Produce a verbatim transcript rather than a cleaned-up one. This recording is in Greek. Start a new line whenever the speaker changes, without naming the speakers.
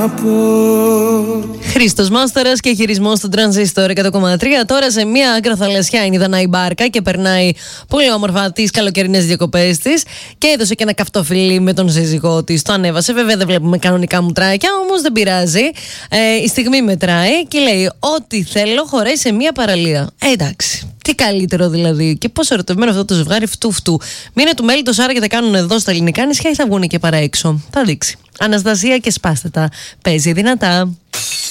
Χρήστος Μάστορας και χειρισμός του Τρανζίστορ εκατό κόμμα τρία. Τώρα σε μια ακροθαλασσιά είναι η Δανάη Μπάρκα και περνάει πολύ όμορφα τις καλοκαιρινές διακοπές της και έδωσε και ένα καυτό φιλί με τον σύζυγό της. Το ανέβασε. Βέβαια δεν βλέπουμε κανονικά μουτράκια, όμως δεν πειράζει. Ε, η στιγμή μετράει και λέει: ό,τι θέλω χωράει σε μια παραλία. Ε, εντάξει. Τι καλύτερο δηλαδή. Και πόσο ερωτευμένο αυτό το ζευγάρι φτού-φτού. Μείνε του μέλι το Σάρα και τα κάνουν εδώ στα ελληνικά νησιά ή θα βγουν και παρά έξω. Θα δείξει. Αναστασία και σπάστε τα. Παίζει δυνατά.